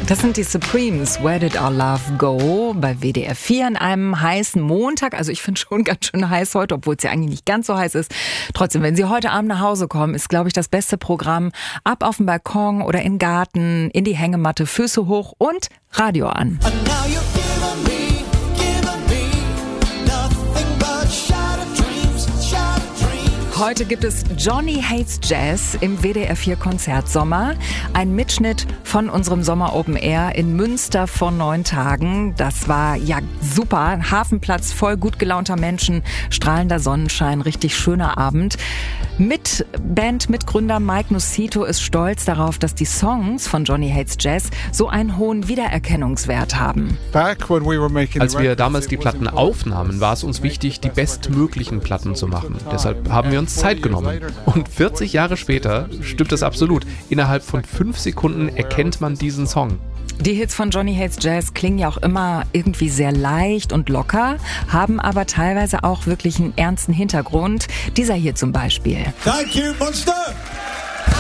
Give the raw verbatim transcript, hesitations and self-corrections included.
Das sind die Supremes, Where Did Our Love Go? Bei W D R vier an einem heißen Montag. Also ich finde schon ganz schön heiß heute, obwohl es ja eigentlich nicht ganz so heiß ist. Trotzdem, wenn Sie heute Abend nach Hause kommen, ist, glaube ich, das beste Programm. Ab auf den Balkon oder in den Garten, in die Hängematte, Füße hoch und Radio an. Heute gibt es Johnny Hates Jazz im W D R vier Konzertsommer. Ein Mitschnitt von unserem Sommer Open Air in Münster vor neun Tagen. Das war ja super. Hafenplatz voll gut gelaunter Menschen, strahlender Sonnenschein, richtig schöner Abend. Mit Bandmitgründer Mike Nocito ist stolz darauf, dass die Songs von Johnny Hates Jazz so einen hohen Wiedererkennungswert haben. Als wir damals die Platten aufnahmen, war es uns wichtig, die bestmöglichen Platten zu machen. Deshalb haben wir uns Zeit genommen. Und vierzig Jahre später stimmt es absolut. Innerhalb von fünf Sekunden erkennt man diesen Song. Die Hits von Johnny Hates Jazz klingen ja auch immer irgendwie sehr leicht und locker, haben aber teilweise auch wirklich einen ernsten Hintergrund. Dieser hier zum Beispiel. Thank you, Monster!